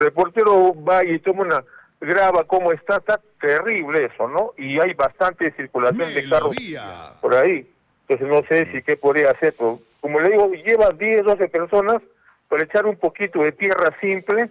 reportero va y graba cómo está terrible eso, ¿no? Y hay bastante circulación de carros por ahí. Entonces no sé si qué podría hacer, pero como le digo, lleva 10, 12 personas para echar un poquito de tierra simple.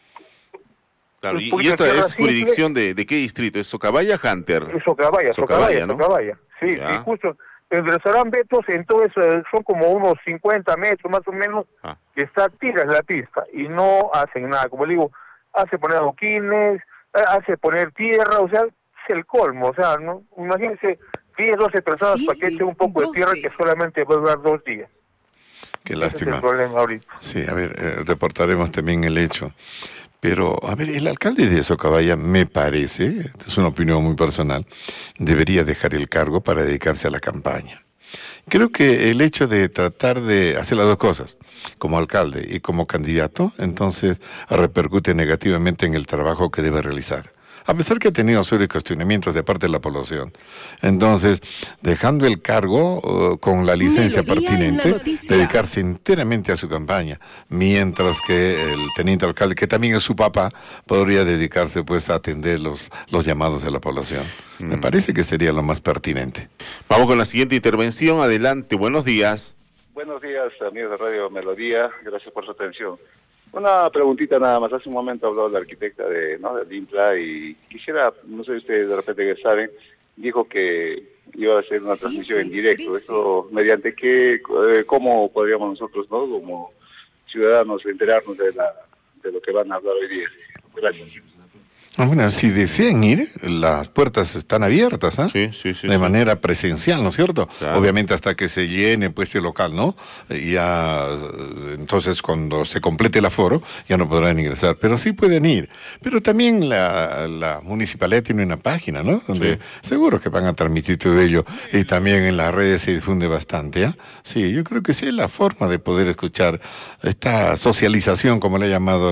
Claro, y esto es jurisdicción de qué distrito, ¿es Socabaya, Hunter? Socabaya, ¿no? Socabaya, sí, y justo el restaurante Betos, entonces son como unos 50 metros más o menos, que está tira en la pista, y no hacen nada, como le digo, hace poner adoquines, hace poner tierra, o sea, es el colmo, o sea, ¿no? Imagínense 10, 12 personas para que echen un poco de tierra que solamente va a durar 2 días. Qué lástima. Ese es el problema ahorita. Sí, a ver, reportaremos también el hecho. Pero, a ver, el alcalde de Socabaya, me parece, es una opinión muy personal, debería dejar el cargo para dedicarse a la campaña. Creo que el hecho de tratar de hacer las dos cosas, como alcalde y como candidato, entonces repercute negativamente en el trabajo que debe realizar. A pesar que ha tenido serios cuestionamientos de parte de la población. Entonces, dejando el cargo con la licencia pertinente, dedicarse enteramente a su campaña, mientras que el teniente alcalde, que también es su papá, podría dedicarse pues a atender los llamados de la población. Me parece que sería lo más pertinente. Vamos con la siguiente intervención. Adelante, buenos días. Buenos días, amigos de Radio Melodía. Gracias por su atención. Una preguntita nada más. Hace un momento habló la arquitecta del INPLA y quisiera, no sé si ustedes de repente que saben, dijo que iba a hacer una transmisión en directo. ¿Esto mediante qué, cómo podríamos nosotros, ¿no?, como ciudadanos, enterarnos de lo que van a hablar hoy día? Gracias. Bueno, si desean ir, las puertas están abiertas, ¿eh? Sí. De manera presencial, ¿no es cierto? Claro. Obviamente hasta que se llene pues el local, ¿no? Ya, entonces cuando se complete el aforo, ya no podrán ingresar, pero sí pueden ir. Pero también la municipalidad tiene una página, ¿no? Donde seguro que van a transmitir todo ello, y también en las redes se difunde bastante, ¿eh? Sí, yo creo que sí es la forma de poder escuchar esta socialización, como le ha llamado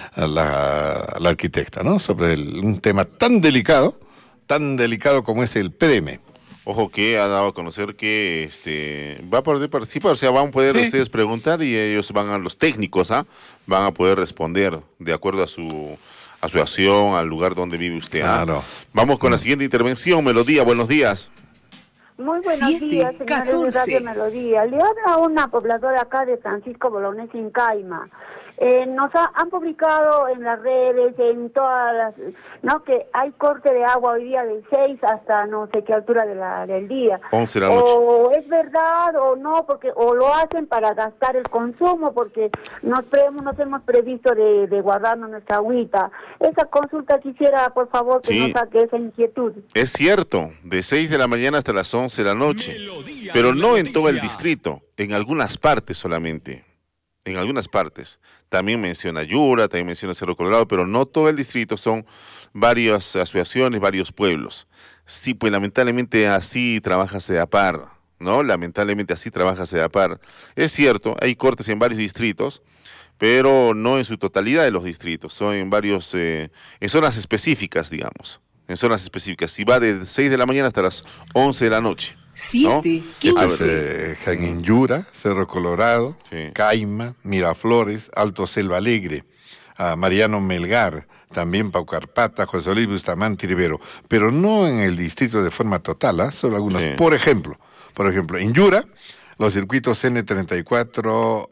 la arquitecta, ¿no? Sobre un tema tan delicado como es el PDM. Ojo que ha dado a conocer que va a poder participar, o sea, van a poder ustedes preguntar y ellos los técnicos, van a poder responder de acuerdo a su acción, al lugar donde vive usted. Claro. Vamos con la siguiente intervención. Melodía, buenos días. Muy buenos días, señores de Radio Melodía. Le habla una pobladora acá de Francisco Bolognesi en Caima. Nos han publicado en las redes, en todas las, ¿no?, que hay corte de agua hoy día de 6 hasta no sé qué altura del día. 11 de la noche. O es verdad o no, porque o lo hacen para gastar el consumo, porque nos hemos previsto de guardarnos nuestra agüita. Esa consulta quisiera, por favor, que nos saque esa inquietud. Es cierto, de 6 de la mañana hasta las 11 de la noche, pero no en todo el distrito, en algunas partes solamente. En algunas partes. También menciona Yura, también menciona Cerro Colorado, pero no todo el distrito, son varias asociaciones, varios pueblos. Sí, pues lamentablemente así trabaja Sedapar, ¿no? Lamentablemente así trabaja Sedapar. Es cierto, hay cortes en varios distritos, pero no en su totalidad de los distritos, son en varios, en zonas específicas, digamos. En zonas específicas. Y va de 6 de la mañana hasta las 11 de la noche. 7, 15. En Yura, Cerro Colorado, Caima, Miraflores, Alto Selva Alegre, Mariano Melgar, también Paucarpata, José Luis Bustamante y Rivero, pero no en el distrito de forma total, solo algunos. Por ejemplo, en Yura, los circuitos N34,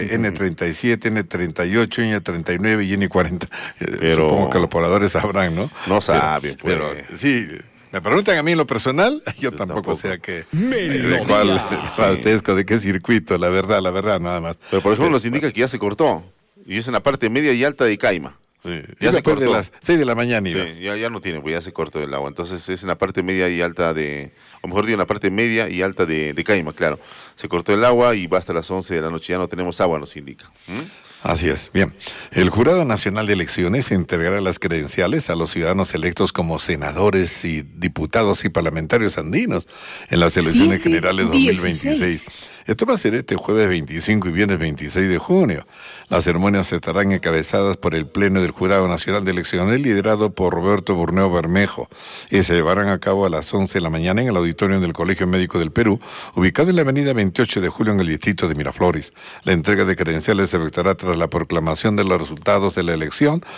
N37, N38, N39 y N40. Supongo que los pobladores sabrán, ¿no? No saben, pero sí. Me preguntan a mí en lo personal, yo tampoco sé a qué, de cuál, de qué circuito, la verdad, nada más. Pero por eso nos indica que ya se cortó, y es en la parte media y alta de Caima. Sí. Ya se cortó. De las 6 de la mañana iba. Sí, ya no tiene, pues ya se cortó el agua. Entonces es en la parte media y alta o mejor dicho, en la parte media y alta de Caima, claro. Se cortó el agua y va hasta las 11 de la noche, ya no tenemos agua, nos indica. Así es. Bien, el Jurado Nacional de Elecciones entregará las credenciales a los ciudadanos electos como senadores y diputados y parlamentarios andinos en las elecciones generales 2026. Esto va a ser este jueves 25 y viernes 26 de junio. Las ceremonias estarán encabezadas por el Pleno del Jurado Nacional de Elecciones, liderado por Roberto Burneo Bermejo, y se llevarán a cabo a las 11 de la mañana en el auditorio del Colegio Médico del Perú, ubicado en la avenida 28 de julio en el distrito de Miraflores. La entrega de credenciales se efectuará tras la proclamación de los resultados de la elección